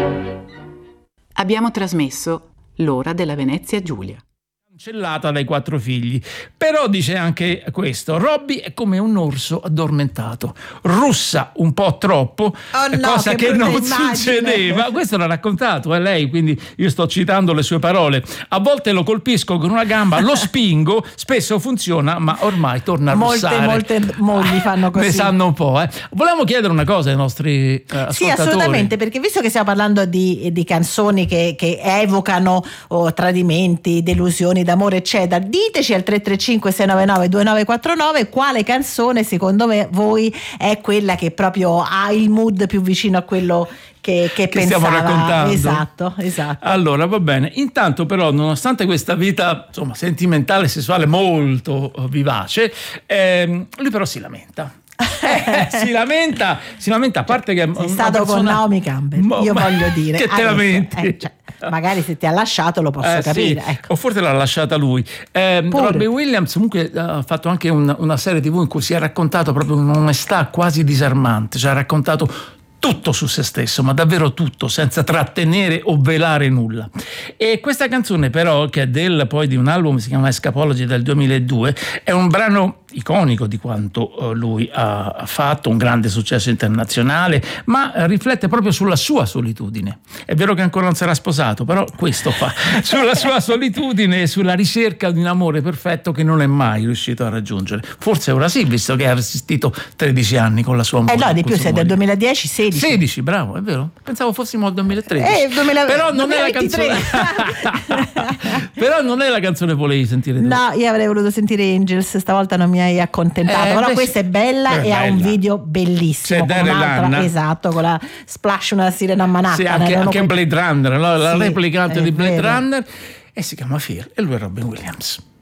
Abbiamo trasmesso L'ora della Venezia Giulia. Cancellata dai 4 figli. Però dice anche questo: Robbie è come un orso addormentato, russa un po' troppo, cosa che non succedeva. Questo l'ha raccontato lei, quindi io sto citando le sue parole. A volte lo colpisco con una gamba, lo spingo, spesso funziona, ma ormai torna a russare. Molte mogli fanno così. Ne sanno un po'. Volevamo chiedere una cosa ai nostri ascoltatori. Sì, assolutamente, perché visto che stiamo parlando di canzoni che evocano tradimenti, delusioni d'amore eccetera, diteci al 335 699 2949 quale canzone secondo voi è quella che proprio ha il mood più vicino a quello che pensava. Stiamo raccontando. Esatto. Allora, va bene. Intanto però, nonostante questa vita insomma sentimentale e sessuale molto vivace, lui però si lamenta. Si lamenta, a parte che sei stato con Naomi Campbell, io voglio dire che te lamenti. Magari se ti ha lasciato lo posso capire, sì. ecco. O forse l'ha lasciata lui. Robbie Williams comunque ha fatto anche una serie TV in cui si è raccontato proprio un'onestà quasi disarmante, cioè ha raccontato tutto su se stesso, ma davvero tutto, senza trattenere o velare nulla. E questa canzone però, che è poi di un album che si chiama Escapology del 2002, è un brano iconico di quanto lui ha fatto, un grande successo internazionale, ma riflette proprio sulla sua solitudine. È vero che ancora non sarà sposato, però questo fa, sulla sua solitudine e sulla ricerca di un amore perfetto che non è mai riuscito a raggiungere. Forse ora sì, visto che ha resistito 13 anni con la sua moglie. No, di più, sei del 2010, 16, bravo, è vero. Pensavo fossimo al 2013. Però non 2023. È la canzone. Però non è la canzone che volevi sentire tu. No, io avrei voluto sentire Angels, stavolta non mi hai accontentato. Però questa è bella e ha un video bellissimo. C'è Daryl, esatto, con la splash, una sirena a Manhattan. Sì, anche in Blade Runner, la replicante di Blade Runner, e si chiama Fear, e lui è Robin Williams.